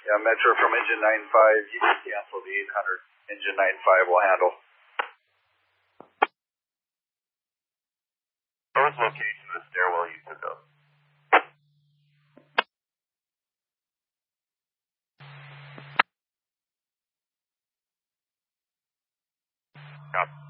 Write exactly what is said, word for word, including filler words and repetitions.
Yeah, Metro from engine nine five, you can cancel the eight hundred. Engine nine five will handle. What was the location of the stairwell you took up? Copy.